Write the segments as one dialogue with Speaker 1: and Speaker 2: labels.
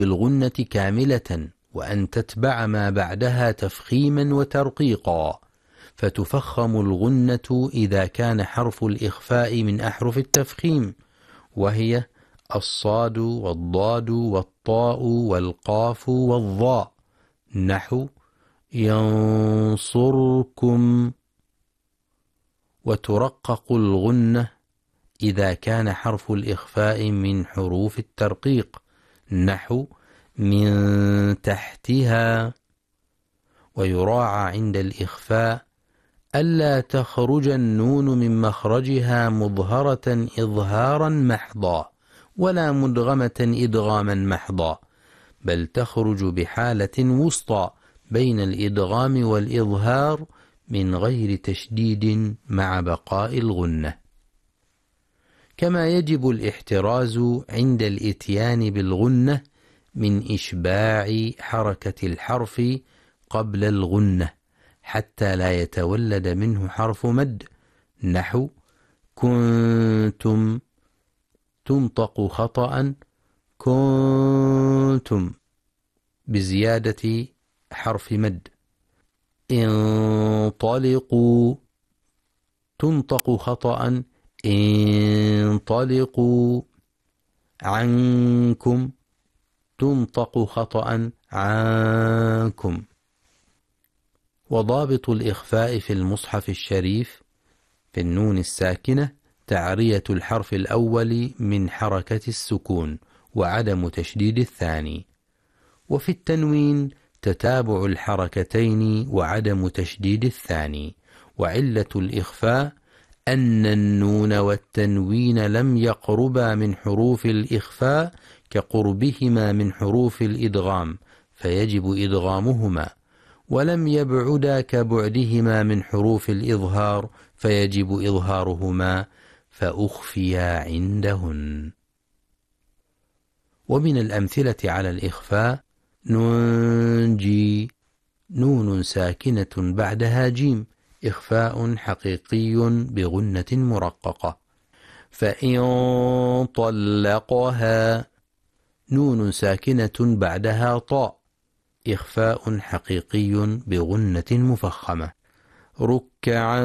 Speaker 1: بالغنة كاملة، وأن تتبع ما بعدها تفخيما وترقيقا، فتفخم الغنة إذا كان حرف الإخفاء من أحرف التفخيم، وهي الصاد والضاد والطاء والقاف والظاء، نحو ينصركم. وترقق الغنة إذا كان حرف الإخفاء من حروف الترقيق، نحو من تحتها. ويراعى عند الإخفاء ألا تخرج النون من مخرجها مظهرة إظهارا محضا، ولا مدغمة إدغاما محضا، بل تخرج بحالة وسطى بين الإدغام والإظهار من غير تشديد مع بقاء الغنة. كما يجب الاحتراز عند الإتيان بالغنة من إشباع حركة الحرف قبل الغنة حتى لا يتولد منه حرف مد، نحو كنتم تنطق خطأ كنتم بزيادة حرف مد. انطلقوا تنطق خطأ انطلقوا. عنكم تنطق خطأ عنكم. وضابط الإخفاء في المصحف الشريف في النون الساكنة تعرية الحرف الأول من حركة السكون وعدم تشديد الثاني، وفي التنوين تتابع الحركتين وعدم تشديد الثاني. وعلة الإخفاء أن النون والتنوين لم يقربا من حروف الإخفاء كقربهما من حروف الإدغام فيجب إدغامهما، ولم يبعدا كبعدهما من حروف الإظهار فيجب إظهارهما فأخفيا عندهن. ومن الأمثلة على الإخفاء ننجي نون ساكنة بعدها جيم إخفاء حقيقي بغنة مرققة. فإن طلقها نون ساكنة بعدها طاء إخفاء حقيقي بغنة مفخمة. ركعا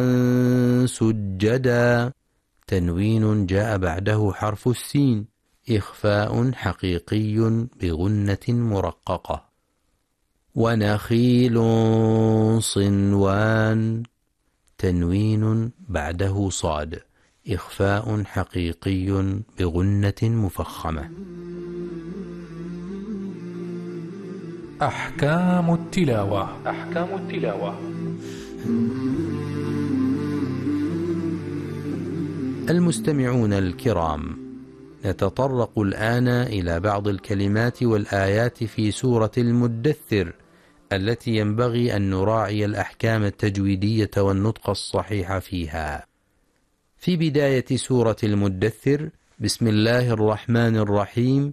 Speaker 1: سجدا تنوين جاء بعده حرف السين إخفاء حقيقي بغنة مرققة. ونخيل صنوان تنوين بعده صاد إخفاء حقيقي بغنة مفخمة.
Speaker 2: أحكام التلاوة.
Speaker 1: المستمعون الكرام، نتطرق الآن إلى بعض الكلمات والآيات في سورة المدثر التي ينبغي أن نراعي الأحكام التجويدية والنطق الصحيح فيها. في بداية سورة المدثر بسم الله الرحمن الرحيم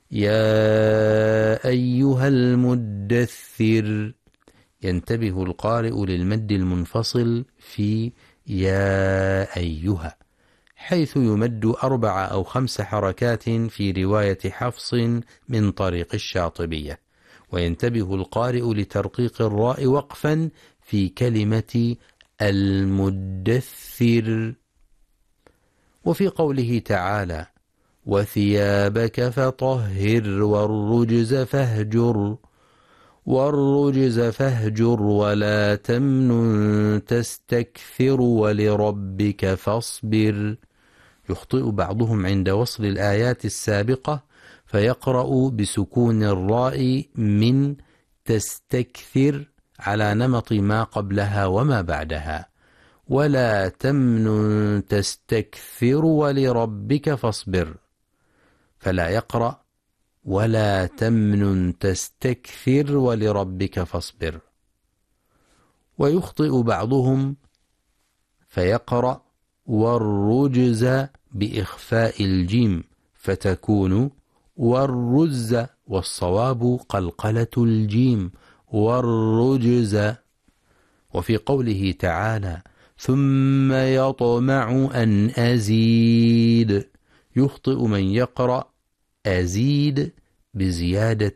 Speaker 1: يا أيها المدثر، ينتبه القارئ للمد المنفصل في يا أيها، حيث يمد 4 أو 5 حركات في رواية حفص من طريق الشاطبية، وينتبه القارئ لترقيق الراء وقفا في كلمة المدثر. وفي قوله تعالى وثيابك فطهر والرجز فاهجر ولا تمنن تستكثر ولربك فاصبر. يخطئ بعضهم عند وصل الآيات السابقة فيقرأ بسكون الراء من تستكثر على نمط ما قبلها وما بعدها، ولا تمنن تستكثر ولربك فاصبر، فلا يقرأ ولا تمنن تستكثر ولربك فاصبر. ويخطئ بعضهم فيقرأ والرجز بإخفاء الجيم فتكون والرز، والصواب قلقلة الجيم والرجز. وفي قوله تعالى ثم يطمع أن أزيد، يخطئ من يقرأ أزيد بزيادة